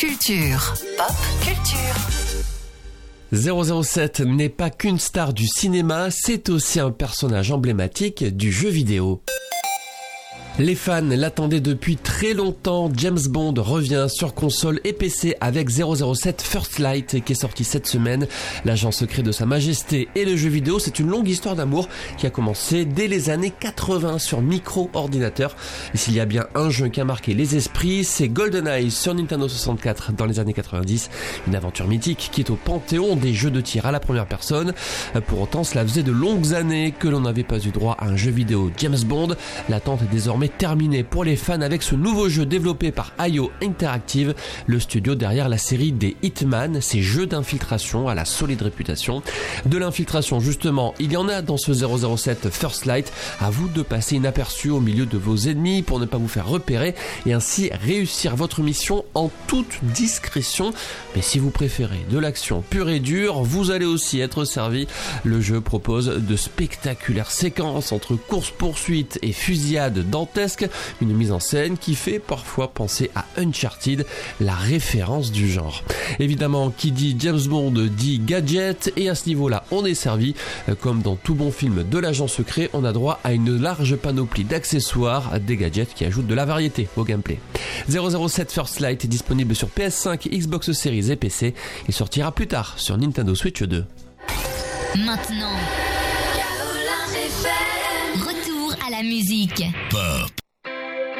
culture. Pop culture. 007 n'est pas qu'une star du cinéma, c'est aussi un personnage emblématique du jeu vidéo. Les fans l'attendaient depuis très longtemps, James Bond revient sur console et PC avec 007 First Light qui est sorti cette semaine. L'agent secret de Sa Majesté et le jeu vidéo, c'est une longue histoire d'amour qui a commencé dès les années 80 sur micro-ordinateur. Et s'il y a bien un jeu qui a marqué les esprits, c'est GoldenEye sur Nintendo 64 dans les années 90. Une aventure mythique qui est au panthéon des jeux de tir à la première personne. Pour autant, cela faisait de longues années que l'on n'avait pas eu droit à un jeu vidéo James Bond. L'attente est désormais terminé pour les fans avec ce nouveau jeu développé par IO Interactive, le studio derrière la série des Hitman, ces jeux d'infiltration à la solide réputation. De l'infiltration justement, il y en a dans ce 007 First Light, à vous de passer inaperçu au milieu de vos ennemis pour ne pas vous faire repérer et ainsi réussir votre mission en toute discrétion. Mais si vous préférez de l'action pure et dure, vous allez aussi être servi. Le jeu propose de spectaculaires séquences entre course-poursuite et fusillade dantesque, une mise en scène qui fait parfois penser à Uncharted, la référence du genre. Évidemment, qui dit James Bond dit gadget, et à ce niveau-là, on est servi. Comme dans tout bon film de l'agent secret, on a droit à une large panoplie d'accessoires, des gadgets qui ajoutent de la variété au gameplay. 007 First Light est disponible sur PS5, Xbox Series et PC. Il sortira plus tard sur Nintendo Switch 2. Maintenant, retour à la musique. Pop.